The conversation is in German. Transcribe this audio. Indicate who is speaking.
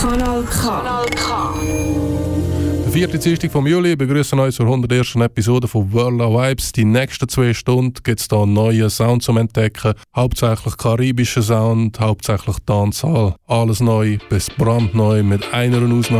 Speaker 1: Kanal K.
Speaker 2: Der 4. Dienstag vom Juli begrüßen euch zur 101. Episode von World of Vibes. Die nächsten 2 Stunden gibt es hier neue Sound zum Entdecken. Hauptsächlich karibischer Sound, hauptsächlich Dancehall. Alles neu bis brandneu mit einer Ausnahme.